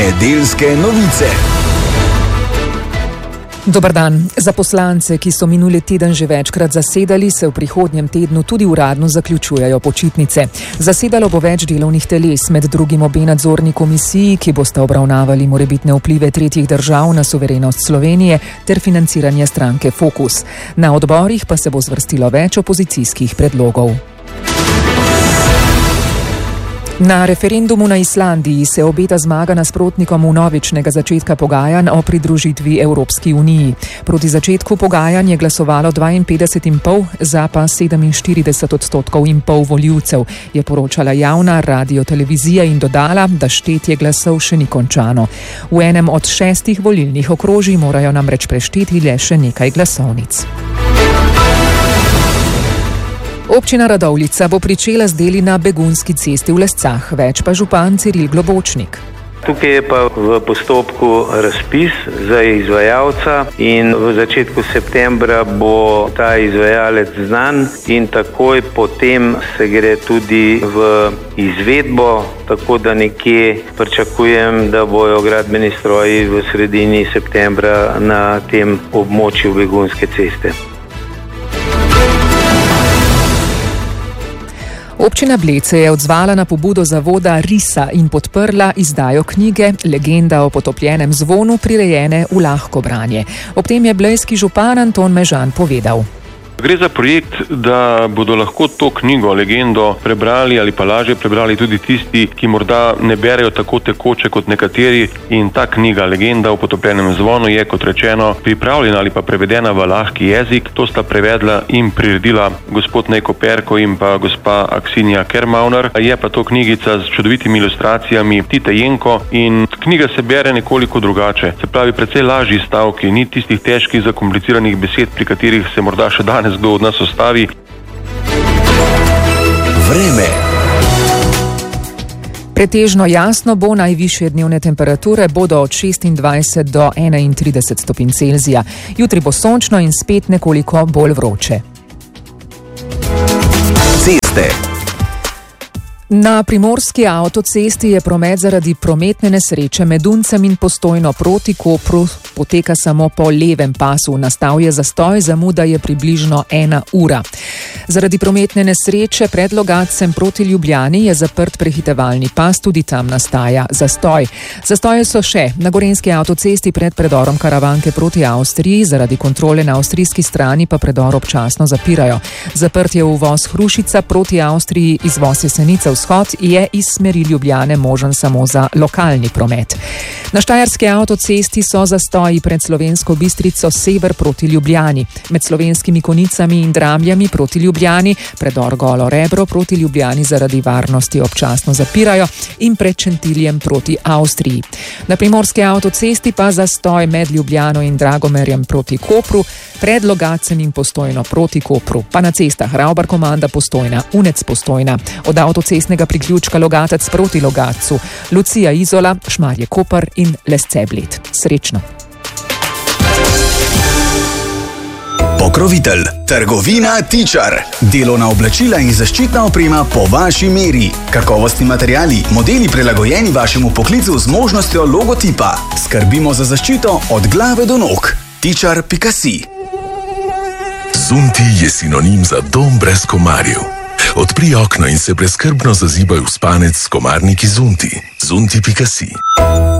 Nedeljske novice. Dobar dan. Za poslance, ki so minuli teden že večkrat zasedali, se v prihodnjem tednu tudi uradno zaključujejo počitnice. Zasedalo bo več delovnih teles, med drugim obe nadzorni komisiji, ki bosta obravnavali morebitne vplive tretjih držav na suverenost Slovenije ter financiranje stranke Fokus. Na odborih pa se bo zvrstilo več opozicijskih predlogov. Na referendumu na Islandiji se obeta zmaga nasprotnikom vnovičnega začetka pogajanj o pridružitvi Evropski uniji. Proti začetku pogajanj je glasovalo 52,5, za pa 47,5% volivcev, je poročala javna radiotelevizija in dodala, da štetje glasov še ni končano. V enem od 6 volilnih okrožij morajo namreč prešteti le še nekaj glasovnic. Občina Radovljica bo pričela z deli na Begunski cesti v Lescah, več pa župan Ciril Globočnik. Tukaj je pa v postopku razpis za izvajalca in v začetku septembra bo ta izvajalec znan in takoj potem se gre tudi v izvedbo, tako da nekje pričakujem, da bojo gradbeni stroji v sredini septembra na tem območju Begunske ceste. Občina Bled se je odzvala na pobudo zavoda Risa in podprla izdajo knjige Legenda o potopljenem zvonu, prirejene v lahko branje. Ob tem je blejski župan Anton Mežan povedal. Gre za projekt, da bodo lahko to knjigo, legendo, prebrali ali pa lažje prebrali tudi tisti, ki morda ne berejo tako tekoče kot nekateri, in ta knjiga, Legenda o potopljenem zvonu, je, kot rečeno, pripravljena ali pa prevedena v lahki jezik. To sta prevedla in priredila gospod Nejko Perko in pa gospa Aksinija Kermauner. Je pa to knjigica z čudovitimi ilustracijami Tite Jenko in knjiga se bere nekoliko drugače. Se pravi, precej lažji stavki, ni tistih težkih zakompliciranih besed, pri katerih se morda še danes kdo od nas ostavi. Vreme. Pretežno jasno bo, najvišje dnevne temperature bodo od 26 do 31 stopinj Celzija. Jutri bo sončno in spet nekoliko bolj vroče. Ceste. Na primorski avtocesti je promet zaradi prometne nesreče med Duncem in Postojno proti Kopru poteka samo po levem pasu. Nastal je zastoj, zamuda je približno 1 ura. Zaradi prometne nesreče pred Logatcem proti Ljubljani je zaprt prehitevalni pas, tudi tam nastaja zastoj. Zastoje so še na gorenjski avtocesti pred predorom Karavanke proti Avstriji, zaradi kontrole na avstrijski strani pa predor občasno zapirajo. Zaprt je uvoz Hrušica proti Avstriji, izvoz Jesenica vzhod je iz smeri Ljubljane možen samo za lokalni promet. Na štajerski avtocesti so zastoji pred Slovensko Bistrico sever proti Ljubljani, med Slovenskimi Konicami in Dramljami proti Ljubljani, predor Golo Rebro proti Ljubljani zaradi varnosti občasno zapirajo in pred Šentiljem proti Avstriji. Na primorski avtocesti pa zastoj med Ljubljano in Dragomerjem proti Kopru, pred Logatcem in Postojno proti Kopru, pa na cestah Ravbar-Komanda Postojna, Unec Postojna, od avtocestnega priključka Logatec proti Logatcu, Lucija Izola, Šmarje Koper in Lesce Bled. Srečno! Pokrovitelj. Trgovina Tičar. Delovna oblačila in zaščitna oprema po vaši meri. Kakovostni materiali, modeli prilagojeni vašemu poklicu z možnostjo logotipa. Skrbimo za zaščito od glave do nog. Tičar.si. Zunti je sinonim za dom brez komarjev. Odpri okno in se brezskrbno zazibaj v spanec s komarniki Zunti. Zunti.si.